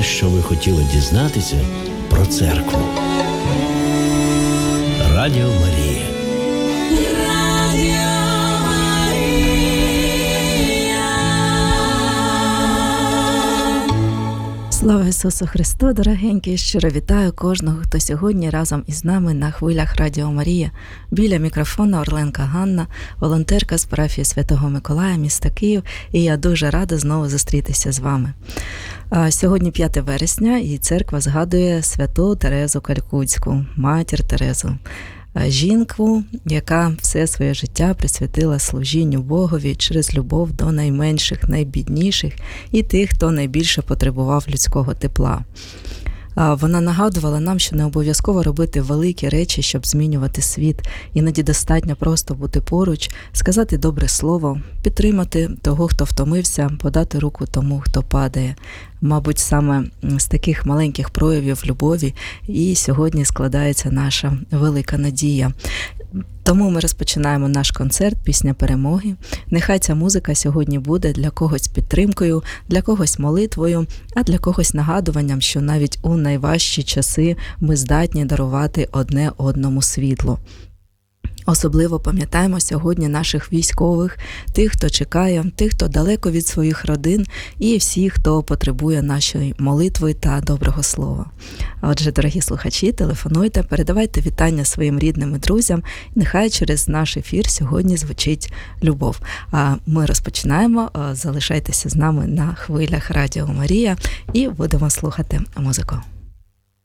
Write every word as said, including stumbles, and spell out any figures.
що ви хотіли дізнатися про церкву. Радіо Марія. Слава Ісусу Христу, дорогенькі! Щиро вітаю кожного, хто сьогодні разом із нами на хвилях Радіо Марія. Біля мікрофона Орленка Ганна, волонтерка з парафії Святого Миколая, міста Київ, і я дуже рада знову зустрітися з вами. Сьогодні п'яте вересня, і церква згадує святу Терезу Калькутську, матір Терезу. Жінку, яка все своє життя присвятила служінню Богові через любов до найменших, найбідніших і тих, хто найбільше потребував людського тепла. Вона нагадувала нам, що не обов'язково робити великі речі, щоб змінювати світ. Іноді достатньо просто бути поруч, сказати добре слово, підтримати того, хто втомився, подати руку тому, хто падає. Мабуть, саме з таких маленьких проявів любові і сьогодні складається наша велика надія. Тому ми розпочинаємо наш концерт «Пісня перемоги». Нехай ця музика сьогодні буде для когось підтримкою, для когось молитвою, а для когось нагадуванням, що навіть у найважчі часи ми здатні дарувати одне одному світло. Особливо пам'ятаємо сьогодні наших військових, тих, хто чекає, тих, хто далеко від своїх родин і всіх, хто потребує нашої молитви та доброго слова. Отже, дорогі слухачі, телефонуйте, передавайте вітання своїм рідним і друзям. Нехай через наш ефір сьогодні звучить любов. А ми розпочинаємо. Залишайтеся з нами на хвилях Радіо Марія і будемо слухати музику.